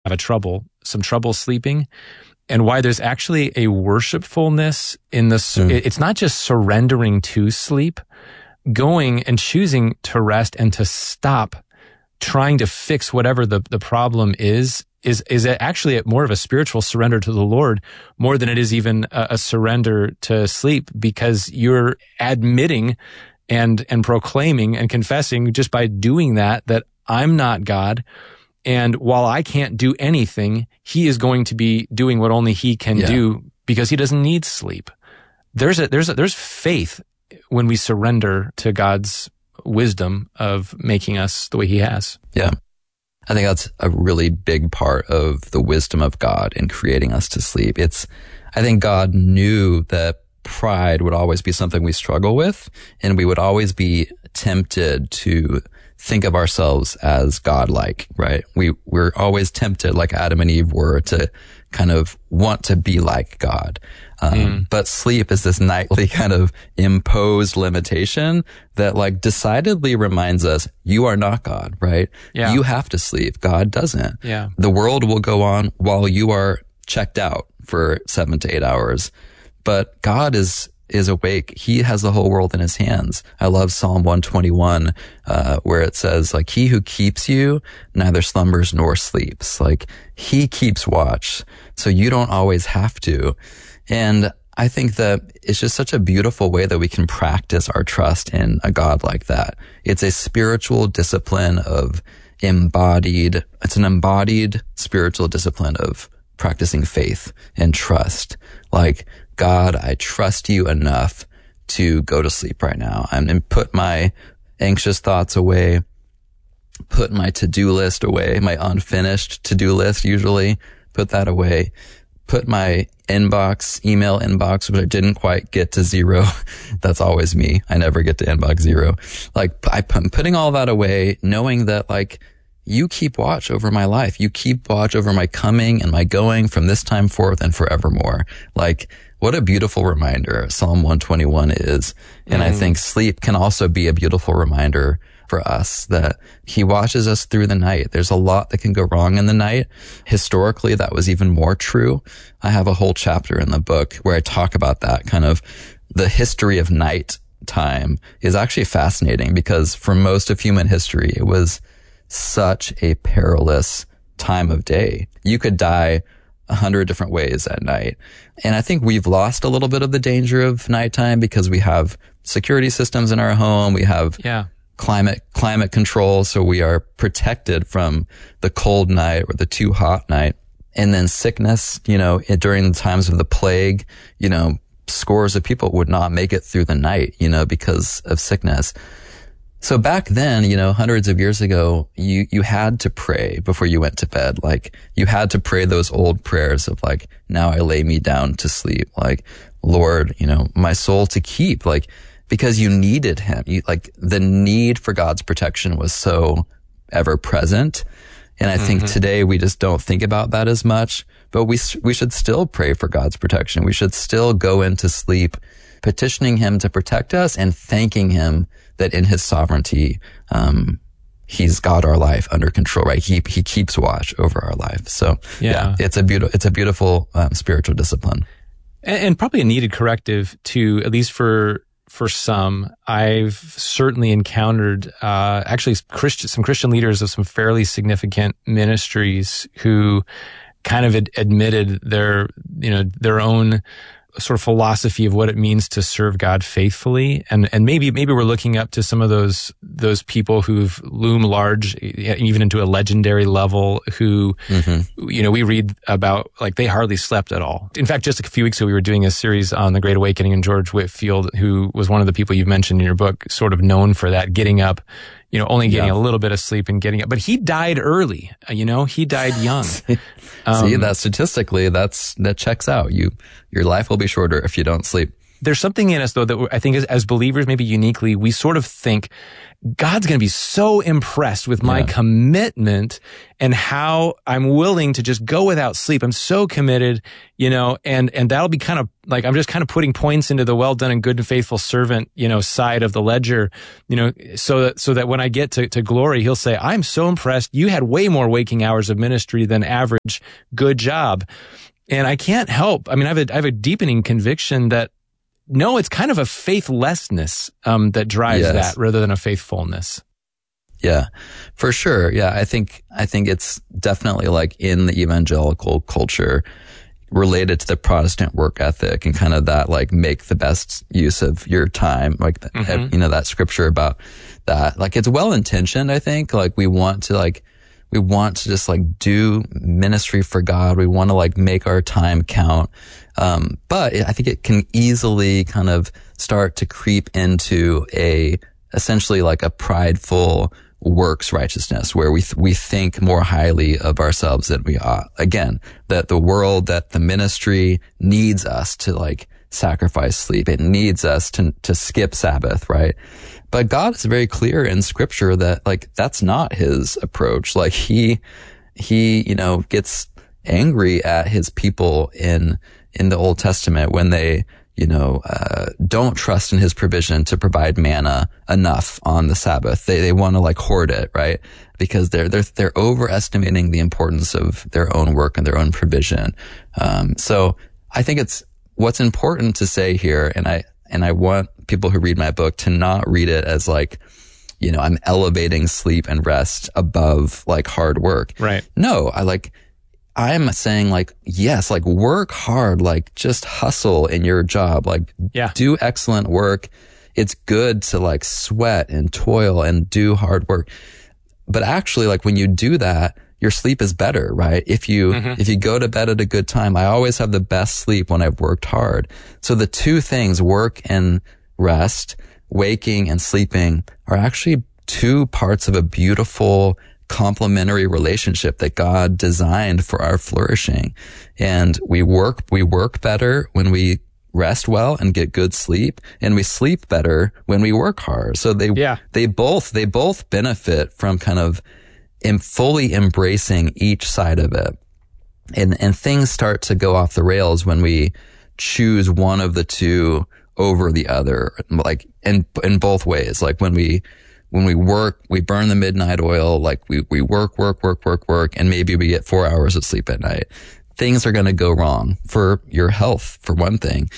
some trouble sleeping, and why there's actually a worshipfulness in this. It's not just surrendering to sleep, going and choosing to rest and to stop trying to fix whatever the problem is actually more of a spiritual surrender to the Lord more than it is even a surrender to sleep, because you're admitting and proclaiming and confessing just by doing that I'm not God. And while I can't do anything, he is going to be doing what only he can do, because he doesn't need sleep. There's faith when we surrender to God's wisdom of making us the way he has. Yeah. I think that's a really big part of the wisdom of God in creating us to sleep. I think God knew that pride would always be something we struggle with, and we would always be tempted to think of ourselves as godlike, right? We're always tempted, like Adam and Eve were, to kind of want to be like God. But sleep is this nightly kind of imposed limitation that like decidedly reminds us, you are not God, right? Yeah. You have to sleep. God doesn't. Yeah. The world will go on while you are checked out for 7 to 8 hours. But God is awake. He has the whole world in his hands. I love Psalm 121, where it says, like, he who keeps you neither slumbers nor sleeps. Like, he keeps watch. So you don't always have to. And I think that it's just such a beautiful way that we can practice our trust in a God like that. It's a spiritual discipline it's an embodied spiritual discipline of practicing faith and trust. Like, God, I trust you enough to go to sleep right now. And put my anxious thoughts away, put my to-do list away, my unfinished to-do list usually, put that away, put my email inbox, which I didn't quite get to 0. That's always me. I never get to inbox 0. Like, I'm putting all that away, knowing that, like, you keep watch over my life. You keep watch over my coming and my going from this time forth and forevermore. Like, what a beautiful reminder Psalm 121 is. And I think sleep can also be a beautiful reminder for us that he watches us through the night. There's a lot that can go wrong in the night. Historically, that was even more true. I have a whole chapter in the book where I talk about that. Kind of the history of night time is actually fascinating, because for most of human history, it was such a perilous time of day. You could die 100 different ways at night. And I think we've lost a little bit of the danger of nighttime because we have security systems in our home. We have climate control. So we are protected from the cold night or the too hot night. And then sickness, during the times of the plague, scores of people would not make it through the night, because of sickness. So back then, hundreds of years ago, you had to pray before you went to bed. Like, you had to pray those old prayers of like, now I lay me down to sleep. Like, Lord, my soul to keep, like, because you needed him. The need for God's protection was so ever present. And I think today we just don't think about that as much, but we should still pray for God's protection. We should still go into sleep petitioning him to protect us and thanking him that in his sovereignty, he's got our life under control, right? He keeps watch over our life. So it's a beautiful spiritual discipline. And probably a needed corrective too, at least for some. I've certainly encountered, actually some Christian leaders of some fairly significant ministries who kind of admitted their own sort of philosophy of what it means to serve God faithfully. And maybe we're looking up to some of those people who've loomed large, even into a legendary level, who, we read about, like, they hardly slept at all. In fact, just a few weeks ago, we were doing a series on the Great Awakening, and George Whitefield, who was one of the people you've mentioned in your book, sort of known for that, getting up, only getting a little bit of sleep and getting up. But he died early, he died young. See, that statistically, that checks out. Your life will be shorter if you don't sleep. There's something in us, though, that I think as believers, maybe uniquely, we sort of think God's going to be so impressed with my commitment and how I'm willing to just go without sleep. I'm so committed, and that'll be kind of like, I'm just kind of putting points into the well done and good and faithful servant, side of the ledger, so that when I get to glory, he'll say, I'm so impressed. You had way more waking hours of ministry than average. Good job. And I can't help. I mean, I have a deepening conviction that no, it's kind of a faithlessness that drives that rather than a faithfulness. Yeah, for sure. Yeah, I think it's definitely like in the evangelical culture related to the Protestant work ethic and kind of that like make the best use of your time, like that scripture about that. Like it's well intentioned. I think like we want to just like do ministry for God. We want to like make our time count. But I think it can easily kind of start to creep into essentially like a prideful works righteousness where we think more highly of ourselves than we ought. Again, that the world, that the ministry needs us to like sacrifice sleep. It needs us to skip Sabbath, right? But God is very clear in scripture that like that's not his approach. Like he gets angry at his people in the Old Testament when they, don't trust in his provision to provide manna enough on the Sabbath. They want to like hoard it, right? Because they're overestimating the importance of their own work and their own provision. So I think it's what's important to say here. And I want people who read my book to not read it as like, I'm elevating sleep and rest above like hard work. Right. No, I'm saying like, yes, like work hard, like just hustle in your job, like do excellent work. It's good to like sweat and toil and do hard work. But actually like when you do that, your sleep is better, right? If you go to bed at a good time, I always have the best sleep when I've worked hard. So the two things, work and rest, waking and sleeping, are actually two parts of a beautiful complementary relationship that God designed for our flourishing. And we work better when we rest well and get good sleep, and we sleep better when we work hard. So they both benefit from kind of fully embracing each side of it. And things start to go off the rails when we choose one of the two over the other, like in both ways. Like when we work, we burn the midnight oil, like we work, and maybe we get 4 hours of sleep at night. Things are going to go wrong for your health, for one thing.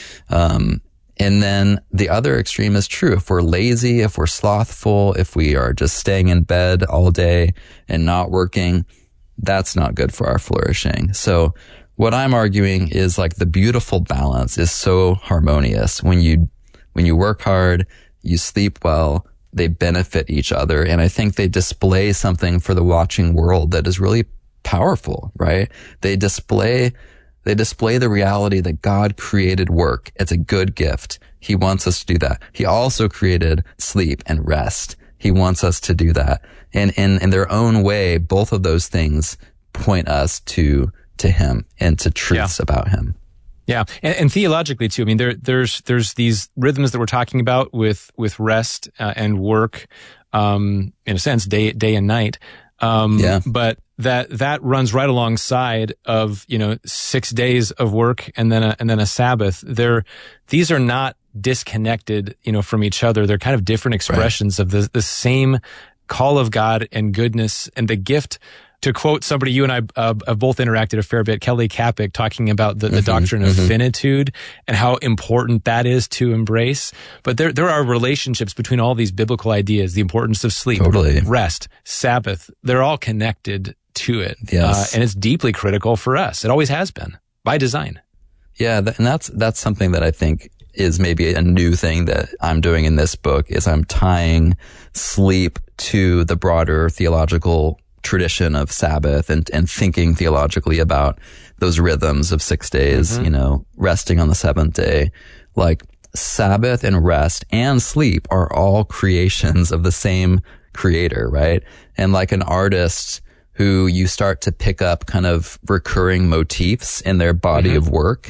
And then the other extreme is true. If we're lazy, if we're slothful, if we are just staying in bed all day and not working, that's not good for our flourishing. So what I'm arguing is like the beautiful balance is so harmonious. When you work hard, you sleep well, they benefit each other. And I think they display something for the watching world that is really powerful, right? They display the reality that God created work. It's a good gift. He wants us to do that. He also created sleep and rest. He wants us to do that. And in their own way, both of those things point us to him and to truths about him. Yeah. And theologically too, I mean, there's these rhythms that we're talking about with rest and work, in a sense, day and night. But that runs right alongside of, 6 days of work and then a Sabbath. These are not disconnected, from each other. They're kind of different expressions of the same call of God and goodness and the gift. To quote somebody you and I have both interacted a fair bit, Kelly Kapic, talking about the doctrine of finitude and how important that is to embrace. But there are relationships between all these biblical ideas, the importance of sleep, rest, Sabbath. They're all connected to it. Yes. And it's deeply critical for us. It always has been, by design. Yeah, and that's something that I think is maybe a new thing that I'm doing in this book, is I'm tying sleep to the broader theological tradition of Sabbath and thinking theologically about those rhythms of 6 days, resting on the seventh day. Like Sabbath and rest and sleep are all creations of the same creator, right? And like an artist who you start to pick up kind of recurring motifs in their body of work,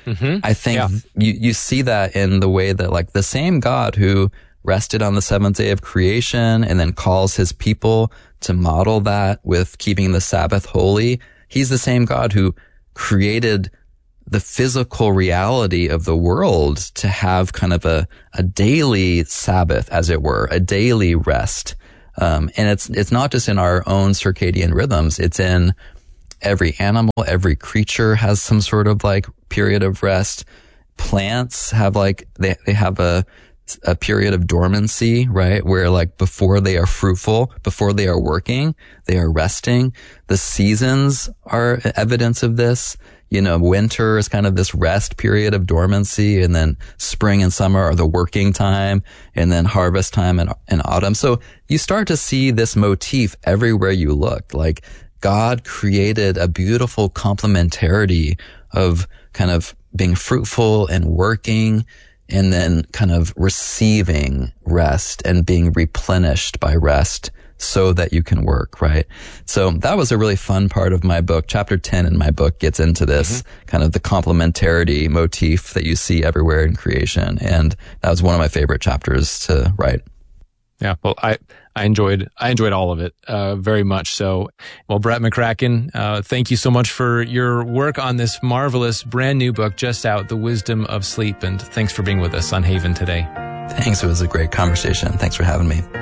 I think you see that in the way that like the same God who rested on the seventh day of creation and then calls his people to model that with keeping the Sabbath holy. He's the same God who created the physical reality of the world to have kind of a daily Sabbath, as it were, a daily rest. And it's not just in our own circadian rhythms. It's in every animal, every creature has some sort of like period of rest. Plants have like, they have a period of dormancy, right? Where like before they are fruitful, before they are working, they are resting. The seasons are evidence of this. You know, winter is kind of this rest period of dormancy, and then spring and summer are the working time, and then harvest time and autumn. So you start to see this motif everywhere you look. Like God created a beautiful complementarity of kind of being fruitful and working, and then kind of receiving rest and being replenished by rest so that you can work, right? So that was a really fun part of my book. Chapter 10 in my book gets into this kind of the complementarity motif that you see everywhere in creation. And that was one of my favorite chapters to write. Yeah, well, I enjoyed all of it, very much so. Well, Brett McCracken, thank you so much for your work on this marvelous brand new book just out, The Wisdom of Sleep. And thanks for being with us on Haven today. Thanks. It was a great conversation. Thanks for having me.